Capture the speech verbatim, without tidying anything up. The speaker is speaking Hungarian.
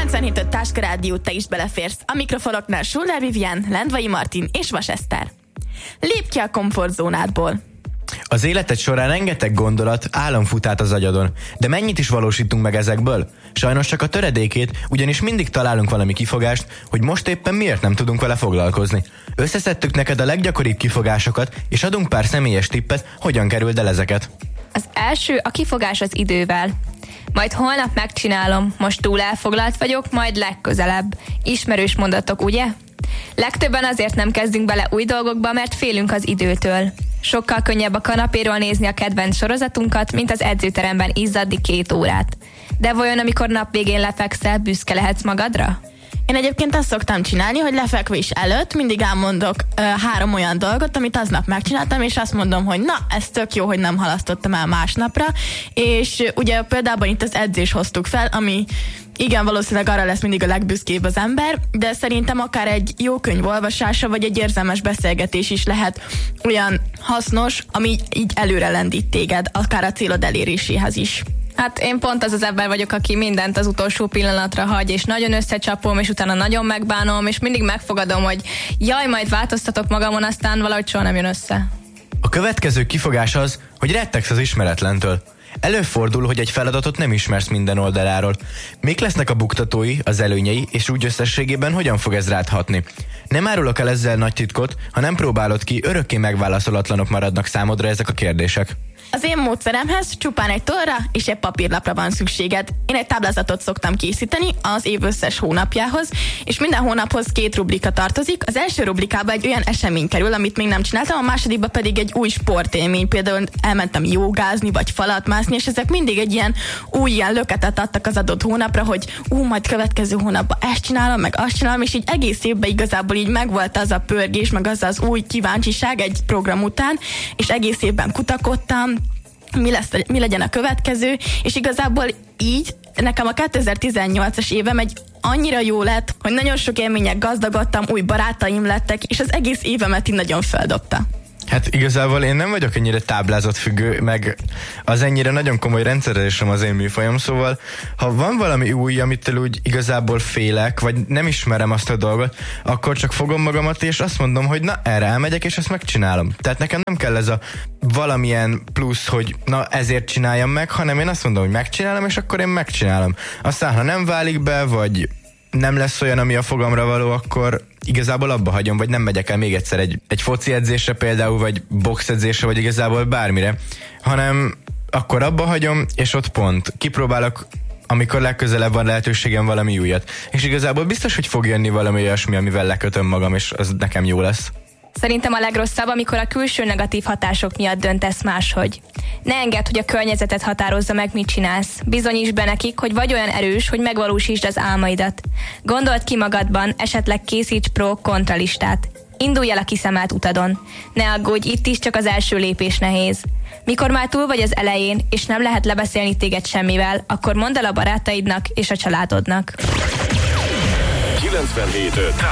kilencvenhét öt Táska Rádió, te is beleférsz. A mikrofonoknál Schuller Vivien, Lendvai Martin és Vas Eszter. Lépj ki a komfortzónádból. Az életed során rengeteg gondolat, álom fut át az agyadon, de mennyit is valósítunk meg ezekből? Sajnos csak a töredékét, ugyanis mindig találunk valami kifogást, hogy most éppen miért nem tudunk vele foglalkozni. Összeszedtük neked a leggyakoribb kifogásokat, és adunk pár személyes tippet, hogyan kerüld el ezeket. Az első a kifogás az idővel. Majd holnap megcsinálom, most túl elfoglalt vagyok, majd legközelebb. Ismerős mondatok, ugye? Legtöbben azért nem kezdünk bele új dolgokba, mert félünk az időtől. Sokkal könnyebb a kanapéról nézni a kedvenc sorozatunkat, mint az edzőteremben izzadni két órát. De vajon amikor nap végén lefekszel, büszke lehetsz magadra? Én egyébként azt szoktam csinálni, hogy lefekvés előtt mindig elmondok ö, három olyan dolgot, amit aznap megcsináltam, és azt mondom, hogy na, ez tök jó, hogy nem halasztottam el másnapra, és ugye például itt az edzés hoztuk fel, ami igen, valószínűleg arra lesz mindig a legbüszkébb az ember, de szerintem akár egy jó könyv olvasása, vagy egy érzelmes beszélgetés is lehet olyan hasznos, ami így előre lendít téged, akár a célod eléréséhez is. Hát én pont az az ember vagyok, aki mindent az utolsó pillanatra hagy, és nagyon összecsapom, és utána nagyon megbánom, és mindig megfogadom, hogy jaj, majd változtatok magamon, aztán valahogy soha nem jön össze. A következő kifogás az, hogy rettegsz az ismeretlentől. Előfordul, hogy egy feladatot nem ismersz minden oldaláról. Mik lesznek a buktatói, az előnyei, és úgy összességében hogyan fog ez rád hatni? Nem árulok el ezzel nagy titkot, ha nem próbálod ki, örökké megválaszolatlanok maradnak számodra ezek a kérdések. Az én módszeremhez csupán egy tollra és egy papírlapra van szükséged. Én egy táblázatot szoktam készíteni az év összes hónapjához, és minden hónaphoz két rubrika tartozik. Az első rubrikába egy olyan esemény kerül, amit még nem csináltam, a másodikba pedig egy új sportélmény, például elmentem jogázni, vagy falat mászni, és ezek mindig egy ilyen új ilyen löketet adtak az adott hónapra, hogy ú, majd következő hónapban ezt csinálom, meg azt csinálom, és így egész évben igazából így megvolt az a pörgés, meg az az új kíváncsiság egy program után, és egész évben kutakodtam, mi, lesz, mi legyen a következő, és igazából így nekem a kétezer-tizennyolcas évem egy annyira jó lett, hogy nagyon sok élmények gazdagodtam, új barátaim lettek, és az egész évemet így nagyon feldobta. Hát igazából én nem vagyok ennyire táblázatfüggő, meg az ennyire nagyon komoly rendszerelésem az én műfajom, szóval ha van valami új, amitől úgy igazából félek, vagy nem ismerem azt a dolgot, akkor csak fogom magamat, és azt mondom, hogy na, erre elmegyek, és ezt megcsinálom. Tehát nekem nem kell ez a valamilyen plusz, hogy na, ezért csináljam meg, hanem én azt mondom, hogy megcsinálom, és akkor én megcsinálom. Aztán, ha nem válik be, vagy nem lesz olyan, ami a fogamra való, akkor igazából abba hagyom, vagy nem megyek el még egyszer egy, egy foci edzésre például, vagy boxedzésre, vagy igazából bármire, hanem akkor abba hagyom, és ott pont. Kipróbálok, amikor legközelebb van lehetőségem valami újat. És igazából biztos, hogy fog jönni valami olyasmi, amivel lekötöm magam, és az nekem jó lesz. Szerintem a legrosszabb, amikor a külső negatív hatások miatt döntesz máshogy. Ne engedd, hogy a környezetet határozza meg, mit csinálsz. Bizonyítsd be nekik, hogy vagy olyan erős, hogy megvalósítsd az álmaidat. Gondold ki magadban, esetleg készíts pro-kontra listát. Indulj el a kiszemelt utadon. Ne aggódj, itt is csak az első lépés nehéz. Mikor már túl vagy az elején, és nem lehet lebeszélni téged semmivel, akkor mondd el a barátaidnak és a családodnak. kilencvenhét öt